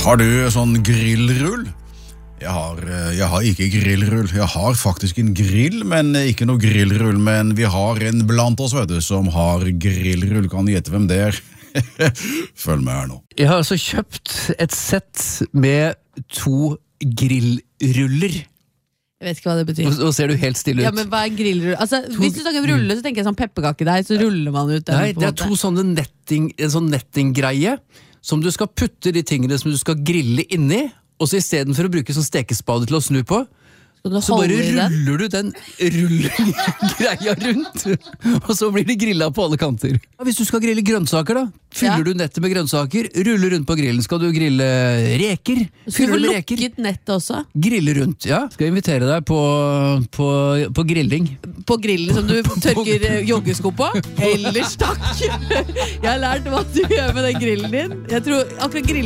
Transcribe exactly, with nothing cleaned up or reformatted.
Har du sånn grillrull? Jeg har, jeg har ikke grillrull. Jeg har faktisk en grill, men ikke noe grillrull. Men vi har en blant oss, vet du, som har grillrull. Kan du gjette hvem det er? Følg med her nå. Jeg har altså kjøpt et sett med to grillruller. Jeg vet ikke hva det betyr. Nå ser du helt stille ut. Ja, men hva er grillrull? Altså, hvis du snakker om rulle, så tenker jeg sånn pepperkakedeig, så ruller man ut den. Nei, det er to sånne netting, en sånn nettinggreie, som du skal putte de tingene som du skal grille inni, og så i stedet for å bruke sånn stekespade til å snu på, så bare ruller du den rullgreia rundt, og så blir det grillet på alle kanter. Hvis du skal grille grønnsaker da, fyller ja. du nettet med grønnsaker, ruller rundt på grillen. Skal du grille reker? Skal du få lukket nettet også? Grille rundt, ja. Skal jeg invitere deg på, på, på grilling. På grillen som du tørker joggesko på? Ellers takk! Jeg har lært hva du gjør med den grillen din. Jeg tror akkurat grilling